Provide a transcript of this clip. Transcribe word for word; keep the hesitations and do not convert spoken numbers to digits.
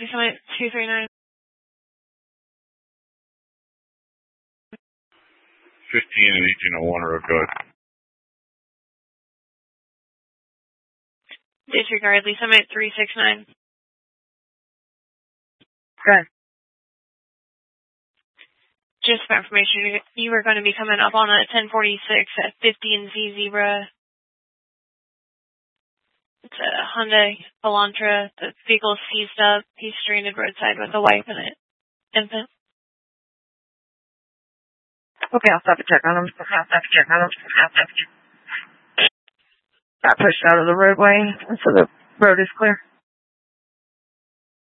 Summit two three nine. fifteen and eighteen oh one road code. Disregard, Lee Summit three six nine. Good. Just for information, you were going to be coming up on a ten forty-six at fifty and Z Zebra. It's a Hyundai Elantra. The vehicle is seized up. He's stranded roadside with a wife and an infant. Okay, I'll stop and check on him. I'll stop and check on him. Got pushed out of the roadway, so the road is clear.